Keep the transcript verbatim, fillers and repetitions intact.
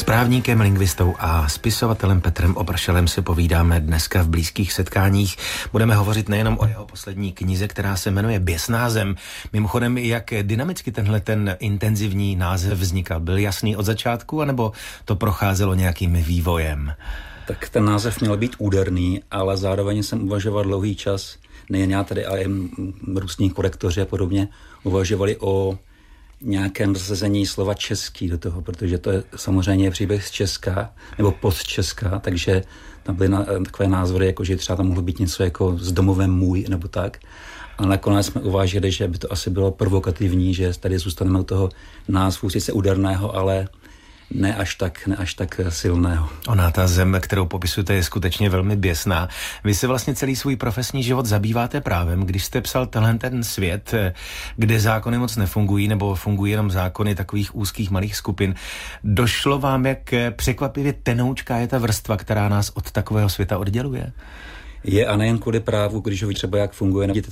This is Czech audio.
právníkem, lingvistou a spisovatelem Petrem Opršelem si povídáme dneska v blízkých setkáních. Budeme hovořit nejenom o jeho poslední knize, která se jmenuje Běsná zem. Mimochodem, jak dynamicky tenhle ten intenzivní název vznikal? Byl jasný od začátku, anebo to procházelo nějakým vývojem? Tak ten název měl být úderný, ale zároveň jsem uvažoval dlouhý čas, nejen já tady, ale i různí korektoři a podobně, uvažovali o nějakém zasazení slova český do toho, protože to je samozřejmě příběh z Česka, nebo post Česka, takže tam byly na, takové názvory, jako že třeba tam mohlo být něco jako s domovem můj, nebo tak. A nakonec jsme uvážili, že by to asi bylo provokativní, že tady zůstaneme u toho názvu sice úderného, ale ne až tak, ne až tak silného. Ona, ta zem, kterou popisujete, je skutečně velmi běsná. Vy se vlastně celý svůj profesní život zabýváte právem, když jste psal tenhle ten svět, kde zákony moc nefungují, nebo fungují jenom zákony takových úzkých malých skupin. Došlo vám, jak překvapivě tenoučká je ta vrstva, která nás od takového světa odděluje? Je, a nejen kvůli právu, když ho ví třeba, jak funguje.